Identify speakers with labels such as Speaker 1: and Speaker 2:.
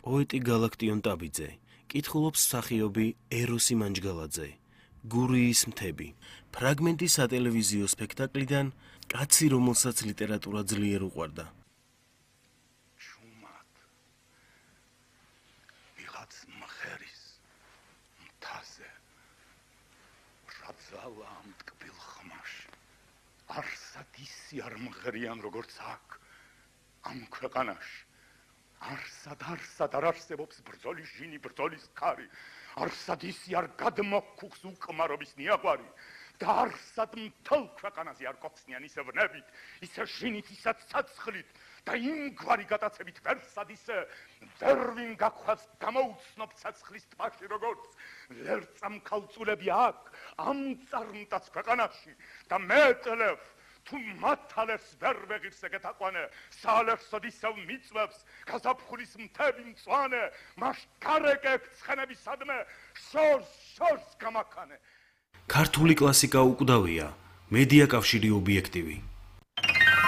Speaker 1: პოეტი გალაქტიონ ტაბიძე, კითხულობს მსახიობი ეროსი მანჯგალაძე, გურიის მთები. ფრაგმენტი სატელევიზიო სპექტაკლიდან კაცი, რომელსაც ლიტერატურა ძლიერ უყვარდა.
Speaker 2: ჩუმად ვიღაც მღერის მთაზე რაძალა ამ ტკბილ ხმაში. არსად ისი არ მღერიან როგორც აქ ამ ქვეყანაში. არსად არ არსებობს ბრძოლის ჟინი, ბრძოლის ქარი. არსად ისი არ გადმოგვქუხს უკმარობის ნიაღვარი. და არსად მთელ ქვეყანაზე არ გოხსნიან ისე ვნებით, ისე ჟინით, ისე ცაცხლით და იმგვარი გატაცებით ვერსად ისე ვერ ვინ გაგხვას გამოუცნობ ცაცხლის ტბაში როგორც ლერწამ ქალწულები აქ ამ წარმტაც ქვეყანაში და მეტლევ თუ მათალებს ვერ ვეღირს ეგეთაყვანე საალერსოდ ისევ მიწვევს გაზაფხულის მთები მწვანე მას გარეკებ ცხენებისადმე შორს გამაქანე.
Speaker 1: ქართული კლასიკა უკვდავია, მედია კავშირი ობიექტივი.